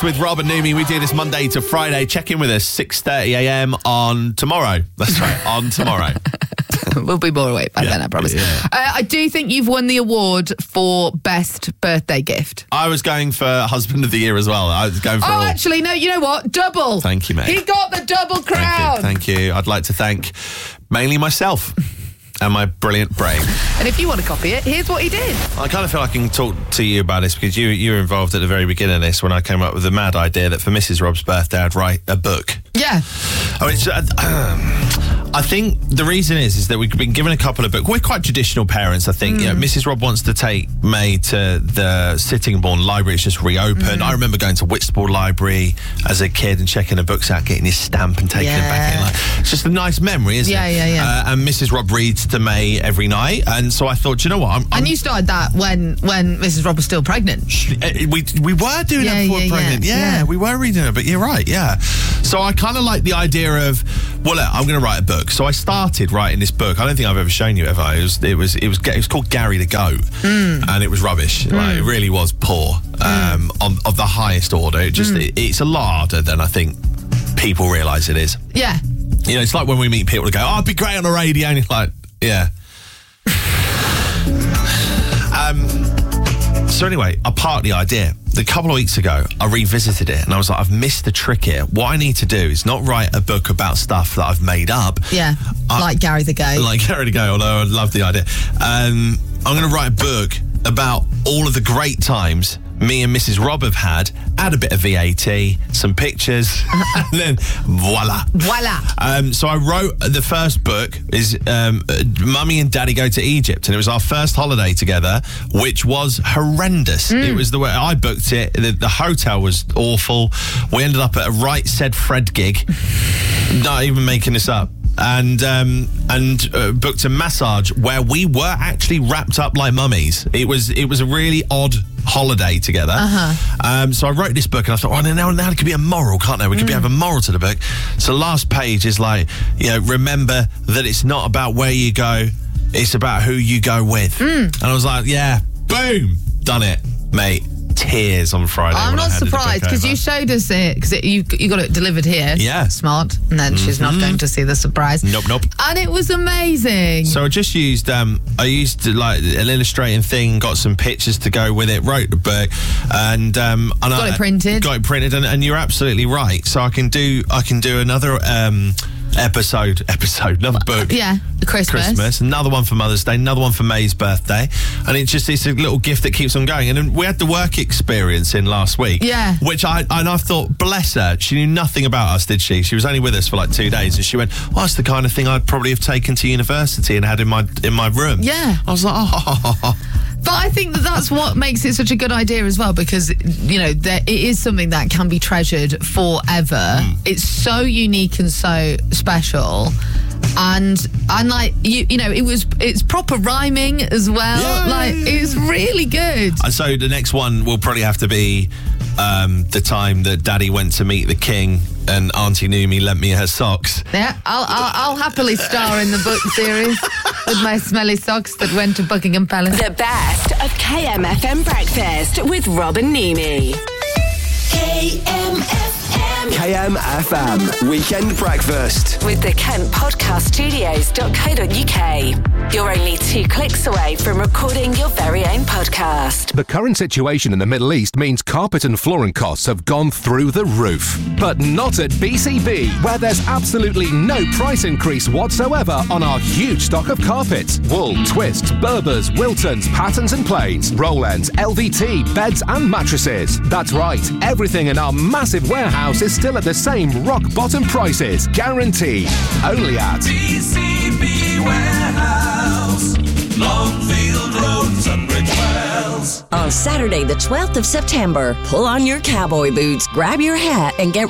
With Rob and Numi, we do this Monday to Friday. Check in with us 6:30am on tomorrow. That's right, on tomorrow. We'll be more awake by then, I promise. Yeah. I do think you've won the award for best birthday gift. I was going for Husband of the Year as well. I was going for all. Actually, no, you know what? Double. Thank you, mate. He got the double crown. Thank you. I'd like to thank mainly myself and my brilliant brain. And if you want to copy it, here's what he did. I kind of feel I can talk to you about this because you were involved at the very beginning of this when I came up with the mad idea that for Mrs. Rob's birthday I'd write a book. Yeah. I think the reason is that we've been given a couple of books. We're quite traditional parents, I think. You know, Mrs. Rob wants to take May to the Sittingbourne Library. It's just reopened. I remember going to Whitstable Library as a kid and checking the books out, getting his stamp and taking it back in. It's just a nice memory, isn't it? Yeah. And Mrs. Rob reads to May every night. And so I thought, do you know what? And you started that when Mrs. Rob was still pregnant. We were doing it before pregnant. Yeah, we were reading it, but you're right, yeah. So I kind of like the idea of, well, look, I'm going to write a book. So I started writing this book. I don't think I've ever shown you ever. It was called Gary the Goat, and it was rubbish. Like, it really was poor, of the highest order. It's a lot harder than I think people realise it is. Yeah. You know, it's like when we meet people who go, "Oh, it'd be great on the radio," and you're like, "Yeah." So anyway, I parked the idea. A couple of weeks ago, I revisited it and I was like, I've missed the trick here. What I need to do is not write a book about stuff that I've made up. Yeah, like Gary the Goat. Like Gary the Goat, although I love the idea. I'm going to write a book about all of the great times me and Mrs. Rob have had, add a bit of VAT, some pictures, and then voila. So I wrote the first book is Mummy and Daddy Go to Egypt, and it was our first holiday together, which was horrendous. It was the way I booked it. The hotel was awful. We ended up at a Right Said Fred gig, not even making this up. And booked a massage where we were actually wrapped up like mummies. It was a really odd holiday together. So I wrote this book and I thought, now there could be a moral, can't there? We could have a moral to the book. So the last page is like, remember that it's not about where you go, it's about who you go with. And I was like, yeah, boom, done it, mate. Tears on Friday. I'm not surprised because you showed us it because you got it delivered here. Yeah, smart. And then she's not going to see the surprise. Nope. And it was amazing. So I just used like an illustrating thing, got some pictures to go with it, wrote the book, and got it printed. And you're absolutely right. So I can do another another book. Yeah, Christmas. Another one for Mother's Day, another one for May's birthday. And it's a little gift that keeps on going. And then we had the work experience in last week. Yeah. Which I thought, bless her, she knew nothing about us, did she? She was only with us for like 2 days. And she went, that's the kind of thing I'd probably have taken to university and had in my room. Yeah. I was like, oh. But I think that's what makes it such a good idea as well, because, it is something that can be treasured forever. It's so unique and so special. And like, it's proper rhyming as well. It's really good. And so the next one will probably have to be the time that Daddy went to meet the king and Auntie Numi lent me her socks. Yeah, I'll happily star in the book series with my smelly socks that went to Buckingham Palace. The best of KMFM Breakfast with Rob and Numi. KMFM Weekend Breakfast with the Kent Podcast Studios.co.uk. You're only 2 clicks away from recording your very own podcast. The current situation in the Middle East means carpet and flooring costs have gone through the roof. But not at BCB, where there's absolutely no price increase whatsoever on our huge stock of carpets. Wool, twists, Berbers, Wiltons, patterns and plains, roll ends, LVT, beds and mattresses. That's right, everything in our massive warehouse is still at the same rock bottom prices, guaranteed. Only at BCB Warehouse, Longfield Road, Tunbridge Wells. On Saturday, the 12th of September, pull on your cowboy boots, grab your hat, and get